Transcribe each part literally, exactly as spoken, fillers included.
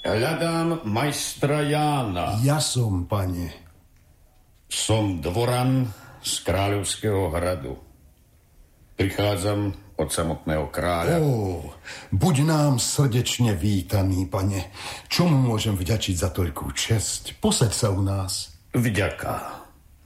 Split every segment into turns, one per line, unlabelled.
Hľadám majstra Jána.
Ja som, pane.
Som dvoran z kráľovského hradu. Prichádzam od samotného kráľa.
Ó, buď nám srdečne vítaný, pane. Čomu môžem vďačiť za toľkú česť? Posaď sa u nás.
Vďaka.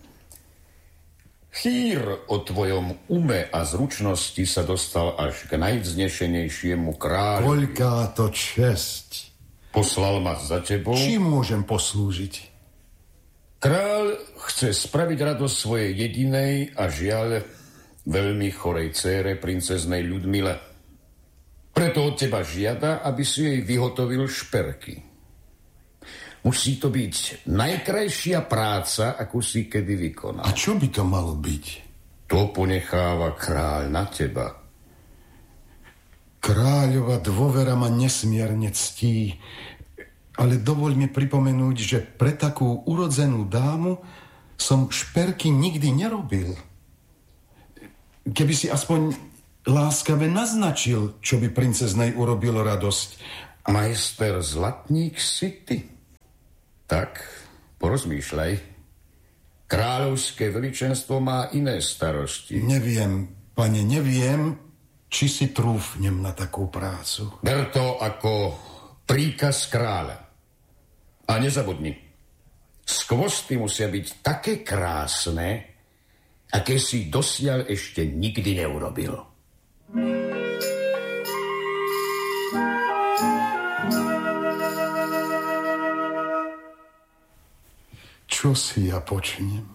Chýr o tvojom ume a zručnosti sa dostal až k najvznešenejšiemu kráľu.
Koľká to česť.
Poslal ma za tebou.
Čím môžem poslúžiť?
Kráľ chce spraviť radosť svojej jedinej a žiaľ veľmi chorej dcére, princeznej Ľudmile. Preto od teba žiada, aby si jej vyhotovil šperky. Musí to byť najkrajšia práca, akú si kedy vykonal.
A čo by to malo byť?
To ponecháva kráľ na teba.
Kráľova dôvera ma nesmierne ctí, ale dovoľ mi pripomenúť, že pre takú urodzenú dámu som šperky nikdy nerobil. Keby si aspoň láskave naznačil, čo by princeznej urobilo radosť.
Majster Zlatník si ty. Tak, porozmýšľaj. Kráľovské veličenstvo má iné starosti.
Neviem, pane, neviem, či si trúfnem na takú prácu.
Ber to ako príkaz kráľa. A nezabudni, skvosty musia byť také krásne, aké si dosiaľ ešte nikdy neurobil.
Čo si ja počnem?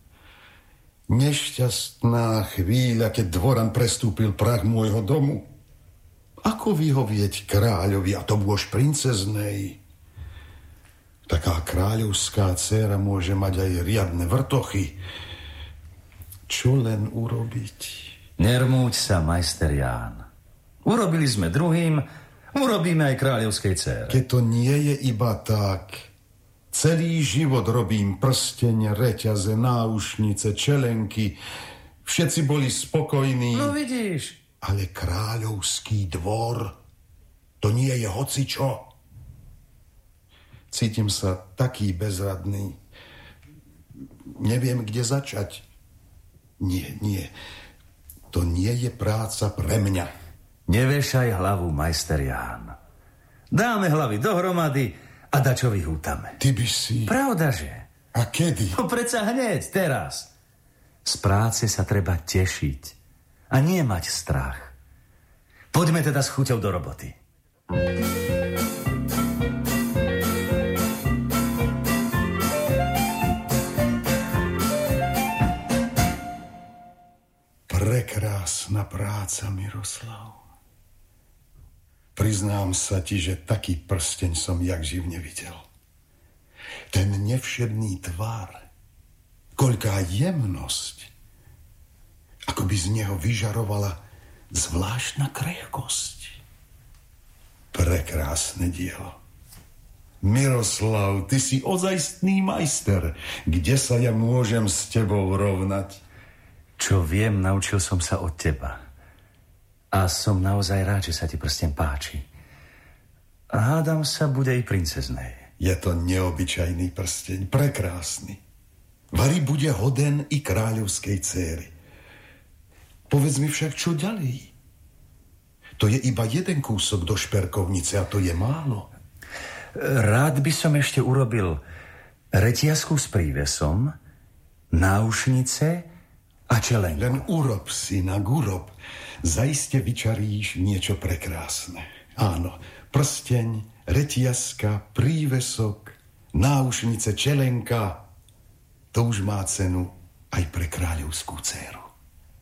Nešťastná chvíľa, keď dvoran prestúpil prah môjho domu. Ako vyhovieť kráľovi, a to bôž princeznej? Taká kráľovská dcéra môže mať aj riadne vrtochy. Čo len urobiť?
Nermúď sa, majster Ján. Urobili sme druhým, urobíme aj kráľovskej dcére.
Keď to nie je iba tak... Celý život robím prsteň, reťaze, náušnice, čelenky. Všetci boli spokojní.
No vidíš.
Ale kráľovský dvor, to nie je hocičo. Cítim sa taký bezradný. Neviem, kde začať. Nie, nie. To nie je práca pre mňa.
Nevešaj hlavu, majster Ján. Dáme hlavy dohromady a dačo vyhútame.
Ty by si...
Pravdaže.
A kedy?
No predsa hneď, teraz. Z práce sa treba tešiť a nie mať strach. Poďme teda s chuťou do roboty.
Prekrásna práca, Miroslav. Priznám sa ti, že taký prsteň som jak živ nevidel. Ten nevšedný tvár, koľká jemnosť, ako by z neho vyžarovala zvláštna krehkosť. Prekrásne dielo. Miroslav, ty si ozajstný majster. Kde sa ja môžem s tebou rovnať?
Čo viem, naučil som sa od teba. A som naozaj rád, že sa ti prsteň páči. A hádam sa, bude i princeznej.
Je to neobyčajný prsteň, prekrásny. Vari bude hoden i kráľovskej céry. Povedz mi však, čo ďalej? To je iba jeden kúsok do šperkovnice a to je málo.
Rád by som ešte urobil reťazku s prívesom, náušnice a čelenku.
Len urob, synak, urob. Zaiste vyčaríš niečo prekrásne. Áno, prsteň, reťazka, prívesok, náušnice, čelenka. To už má cenu aj pre kráľovskú dcéru.